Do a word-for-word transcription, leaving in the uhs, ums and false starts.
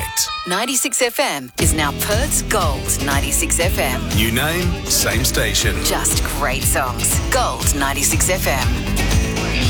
Connect. ninety-six F M is now Perth's Gold ninety-six F M. New name, same station. Just great songs. Gold ninety-six F M.